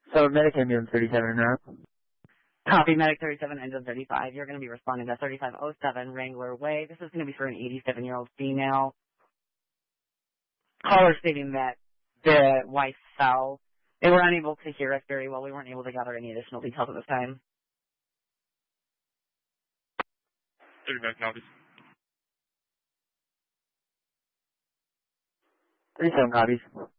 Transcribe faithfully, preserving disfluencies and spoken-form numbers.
So medic ambulance thirty-seven and up. Copy, medic thirty-seven, engine thirty-five. You're going to be responding to thirty-five oh seven Wrangler Way. This is going to be for an eighty-seven-year-old female. Caller stating that the wife fell. They were unable to hear us very well. We weren't able to gather any additional details at this time. thirty-five copies. thirty-seven copies.